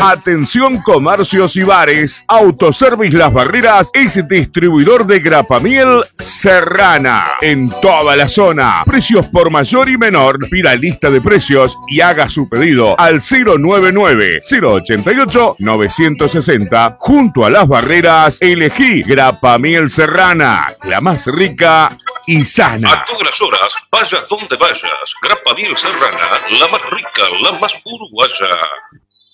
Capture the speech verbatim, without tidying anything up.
Atención comercios y bares. Autoservice Las Barreras es distribuidor de grapa miel Serrana en toda la zona. Precios por mayor y menor. Pida lista de precios y haga su pedido al cero nueve nueve, cero ochenta y ocho, novecientos sesenta. Junto a Las Barreras, elegí grapa miel Serrana, la más rica y sana. A todas las horas, vayas donde vayas. Grapa miel Serrana, la más rica, la más uruguaya.